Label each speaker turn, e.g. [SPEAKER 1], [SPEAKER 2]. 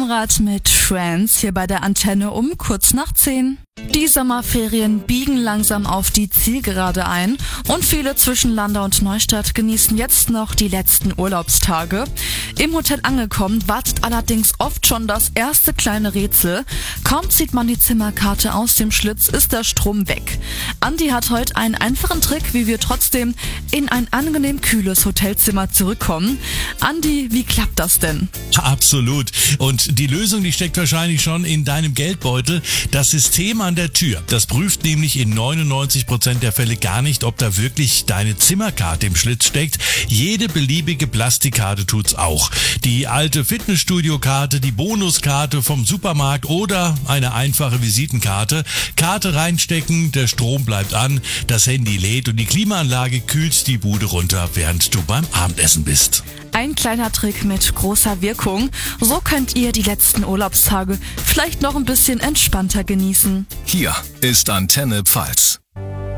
[SPEAKER 1] Konrad mit Friends hier bei der Antenne um kurz nach 10. Die Sommerferien biegen langsam auf die Zielgerade ein und viele zwischen Landau und Neustadt genießen jetzt noch die letzten Urlaubstage. Im Hotel angekommen wartet allerdings oft schon das erste kleine Rätsel. Kaum zieht man die Zimmerkarte aus dem Schlitz, ist der Strom weg. Andi hat heute einen einfachen Trick, wie wir trotzdem in ein angenehm kühles Hotelzimmer zurückkommen. Andi, wie klappt das denn?
[SPEAKER 2] Absolut. Und die Lösung, die steckt wahrscheinlich schon in deinem Geldbeutel. Das System an der Tür. Das prüft nämlich in 99% der Fälle gar nicht, ob da wirklich deine Zimmerkarte im Schlitz steckt. Jede beliebige Plastikkarte tut's auch. Die alte Fitnessstudio-Karte, die Bonuskarte vom Supermarkt oder eine einfache Visitenkarte. Karte reinstecken, der Strom bleibt an, das Handy lädt und die Klimaanlage kühlt die Bude runter, während du beim Abendessen bist.
[SPEAKER 1] Ein kleiner Trick mit großer Wirkung. So könnt ihr die letzten Urlaubstage vielleicht noch ein bisschen entspannter genießen.
[SPEAKER 3] Hier ist Antenne Pfalz.